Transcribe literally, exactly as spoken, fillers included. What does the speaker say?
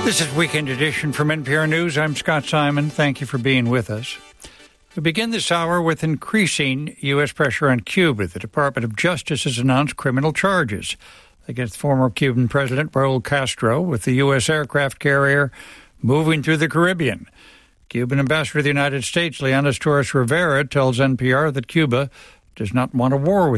This is Weekend Edition from N P R News. I'm Scott Simon. Thank you for being with us. We begin this hour with increasing U S pressure on Cuba. The Department of Justice has announced criminal charges against former Cuban President Raul Castro with the U S aircraft carrier moving through the Caribbean. Cuban Ambassador to the United States, Leonis Torres Rivera, tells N P R that Cuba does not want a war with